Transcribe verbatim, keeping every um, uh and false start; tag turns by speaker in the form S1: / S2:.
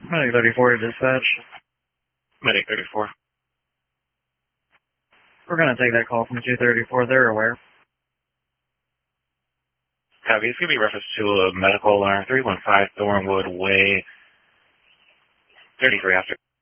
S1: Medic thirty-four to dispatch.
S2: Medic thirty-four.
S1: We're going to take that call from two thirty-four. They're aware.
S2: Copy. It's going to be reference to a medical alarm, three one five Thornwood Way, thirty-three after.